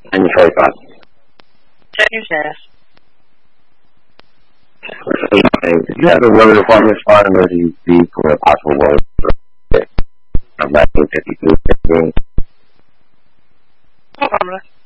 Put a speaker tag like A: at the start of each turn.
A: And your first thought?
B: Check your status.
A: Did you have a weather department respond to emergency for a possible war of 1952-15?
B: No problem.